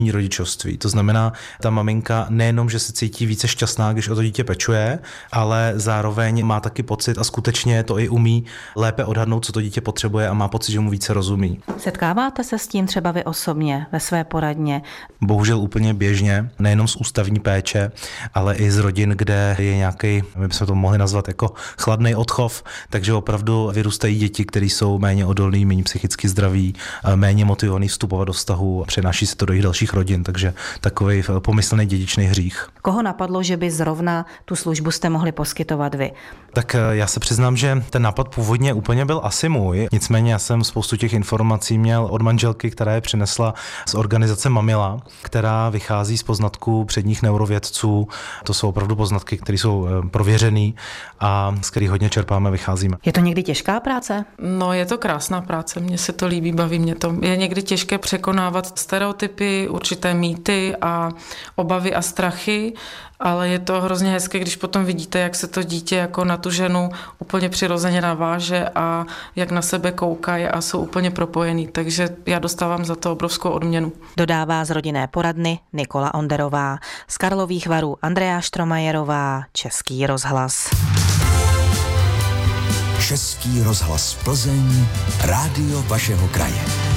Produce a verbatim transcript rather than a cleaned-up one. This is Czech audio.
rodičovství. To znamená, ta maminka nejenom, že se cítí více šťastná, když o to dítě pečuje, ale zároveň má taky pocit a skutečně to i umí lépe odhadnout, co to dítě potřebuje a má pocit, že mu více rozumí. Setkáváte se s tím třeba vy osobně ve své poradně? Bohužel úplně běžně, nejenom z ústavní péče, ale i z rodin, kde je nějaký, my bychom to mohli nazvat jako chladný odchov, takže opravdu vyrůstají děti, které jsou méně odolný, méně psychicky zdraví, méně motivovaný vstupovat do vztahu a přenáší se to do jejich dalších rodin, takže takový pomyslný dědičný hřích. Koho napadlo, že by zrovna tu službu jste mohli poskytovat vy? Tak já se přiznám, že ten nápad původně úplně byl asi můj, nicméně já jsem spoustu těch informací měl od manželky, která je přinesla z organizace Mamila, která vychází z poznatků předních neurovědců. To jsou opravdu poznatky, které jsou prověřený a z kterých hodně čerpáme, vycházíme. Je to někdy těžká práce? No, je to krásná práce, mně se to líbí, baví mě to. Je někdy těžké překonávat stereotypy, určité mýty a obavy a strachy, ale je to hrozně hezké, když potom vidíte, jak se to dítě jako na tu ženu úplně přirozeně naváže a jak na sebe koukají a jsou úplně propojený. Takže já dostávám za to obrovskou odměnu. Dodává z rodinné poradny Nikola Onderová. Z Karlových Varů Andrea Štromajerová, Český rozhlas. Český rozhlas Plzeň, rádio vašeho kraje.